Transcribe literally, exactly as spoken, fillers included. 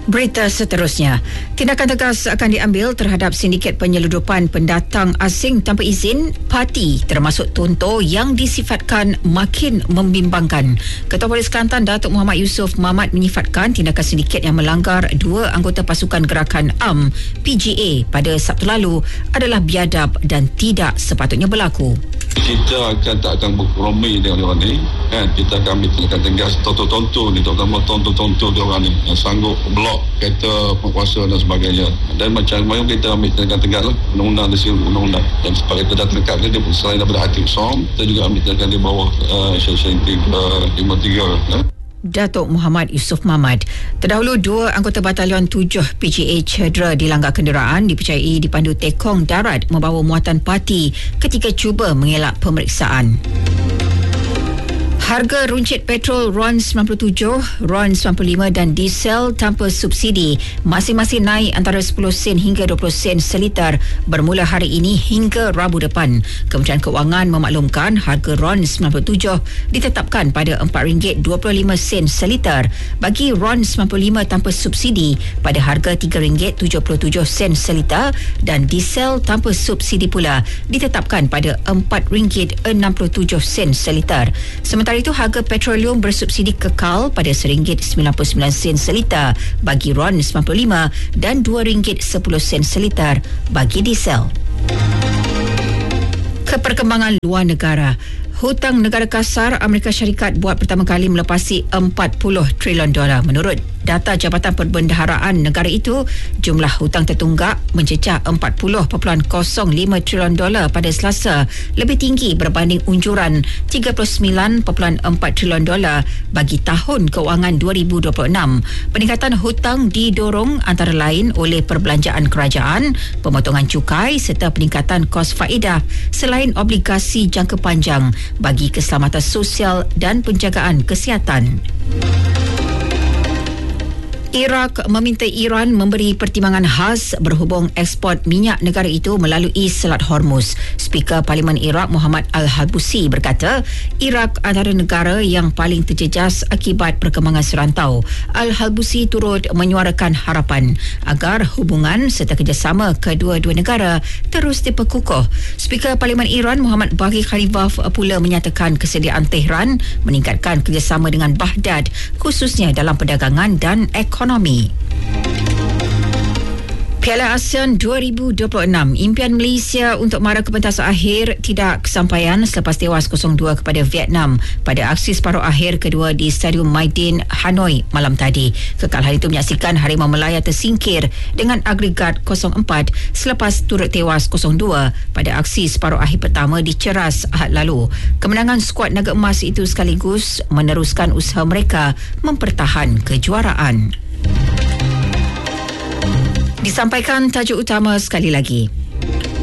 Berita seterusnya, tindakan tegas akan diambil terhadap sindiket penyeludupan pendatang asing tanpa izin parti termasuk Tonto yang disifatkan makin membimbangkan. Ketua Polis Kelantan Datuk Muhammad Yusof Mamat menyifatkan tindakan sindiket yang melanggar dua anggota pasukan gerakan A M P G A pada Sabtu lalu adalah biadab dan tidak sepatutnya berlaku. Kita akan tak akan berkompromi dengan orang ni, kan? Kita akan ambil tindakan tegas tonto-tonto ni, terutama tonto-tonto dia orang ni yang sanggup blok kereta penguasa dan sebagainya. Dan macam mana kita ambil tindakan tegas lah, undang-undang dan sila undang-undang. Dan sebab kita dah terdekat dia, selain daripada hati som, kita juga ambil tindakan di bawah uh, Seksyen uh, lima puluh tiga. Eh? Datuk Muhammad Yusof Mamat. Terdahulu, dua anggota Batalion tujuh P G A cedera dilanggar kenderaan dipercayai dipandu tekong darat membawa muatan parti ketika cuba mengelak pemeriksaan. Harga runcit petrol RON sembilan puluh tujuh, RON sembilan puluh lima dan diesel tanpa subsidi masing-masing naik antara sepuluh sen hingga dua puluh sen seliter bermula hari ini hingga Rabu depan. Kementerian Kewangan memaklumkan harga RON sembilan puluh tujuh ditetapkan pada empat ringgit dua puluh lima sen seliter bagi RON sembilan puluh lima tanpa subsidi pada harga tiga ringgit tujuh puluh tujuh sen seliter dan diesel tanpa subsidi pula ditetapkan pada empat ringgit enam puluh tujuh sen seliter. Sementara itu, harga petroleum bersubsidi kekal pada seringgit sembilan puluh sembilan sen seliter bagi RON sembilan puluh lima dan dua ringgit sepuluh sen seliter bagi diesel. Keperkembangan luar negara. Hutang negara kasar Amerika Syarikat buat pertama kali melepasi empat puluh trilion dolar. Menurut data Jabatan Perbendaharaan negara itu, jumlah hutang tertunggak mencecah empat puluh perpuluhan kosong lima trilion dolar pada Selasa, lebih tinggi berbanding unjuran tiga puluh sembilan perpuluhan empat trilion dolar bagi tahun kewangan dua ribu dua puluh enam. Peningkatan hutang didorong antara lain oleh perbelanjaan kerajaan, pemotongan cukai serta peningkatan kos faedah selain obligasi jangka panjang bagi keselamatan sosial dan penjagaan kesihatan. Iraq meminta Iran memberi pertimbangan khas berhubung ekspor minyak negara itu melalui Selat Hormuz. Speaker Parlimen Iraq Muhammad Al-Halbusi berkata, Iraq antara negara yang paling terjejas akibat perkembangan serantau. Al-Halbusi turut menyuarakan harapan agar hubungan serta kerjasama kedua-dua negara terus diperkukuh. Speaker Parlimen Iran Muhammad Baghi Khalifah pula menyatakan kesediaan Tehran meningkatkan kerjasama dengan Baghdad khususnya dalam perdagangan dan ekonomi. Ekonomi. Piala ASEAN dua ribu dua puluh enam, impian Malaysia untuk mara ke pentas akhir tidak kesampaian selepas tewas kosong dua kepada Vietnam pada aksi separuh akhir kedua di Stadium Maidin, Hanoi malam tadi. Kekalahan itu menyaksikan Harimau Melaya tersingkir dengan agregat kosong empat selepas turut tewas kosong dua pada aksi separuh akhir pertama di Ceras Ahad lalu. Kemenangan skuad naga emas itu sekaligus meneruskan usaha mereka mempertahan kejuaraan. Disampaikan tajuk utama sekali lagi.